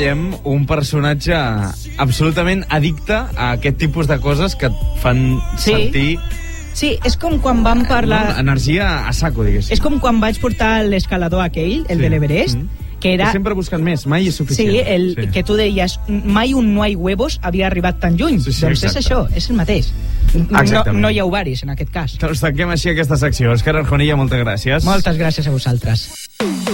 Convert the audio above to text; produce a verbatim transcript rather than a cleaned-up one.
veiem un personatge absolutament addicte a aquest tipus de coses que et fan Sí. sentir... Sí, és com quan vam parlar... No, energia a saco, diguéssim. És com quan vaig portar l'escalador aquell, el Sí. de l'Everest, Mm. que era... Sempre buscant més, mai és suficient. Sí, el, Sí. que tu deies, mai un no hay huevos havia arribat tan lluny. Sí, sí, doncs exacte. és això, és el mateix. No, Exactament. no hi ha ovaris, en aquest cas. Doncs tanquem així aquesta secció. Òscar Arjonilla, moltes gràcies. Moltes gràcies a vosaltres.